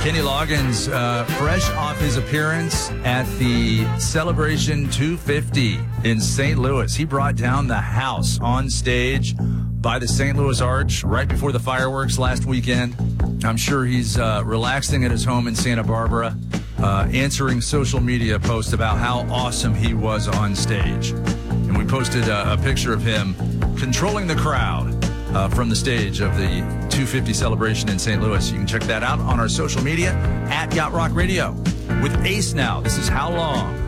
Kenny Loggins, fresh off his appearance at the Celebration 250 in St. Louis. He brought down the house on stage by the St. Louis Arch right before the fireworks last weekend. I'm sure he's relaxing at his home in Santa Barbara, answering social media posts about how awesome he was on stage. And we posted a picture of him controlling the crowd from the stage of the 250 celebration in St. Louis. You can check that out on our social media at Yacht Rock Radio. With Ace now, this is How Long?